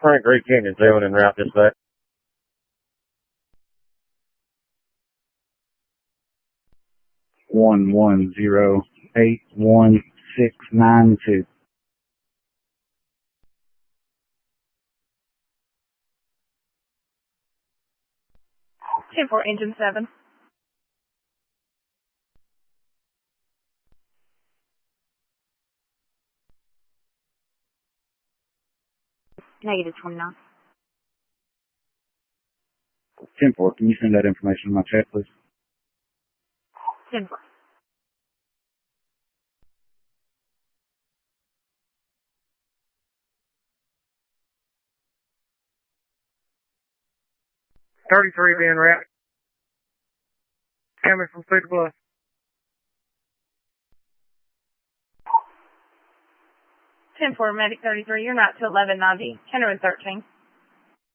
Current Great Canyon Zone en route dispatch. 1108162. 10-4, engine 7. Negative 29. 10-4, can you send that information in my chat, please? 10-4. .33 being route. Coming from Cedar Bluff. 10-4, Medic 33, you're not to 1190, Kennery 13.